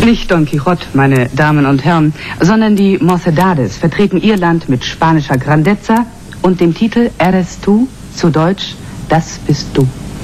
Nicht Don Quixote, meine Damen und Herren, sondern die Mocedades vertreten ihr Land mit spanischer Grandezza und dem Titel Eres tú, zu Deutsch, das bist du.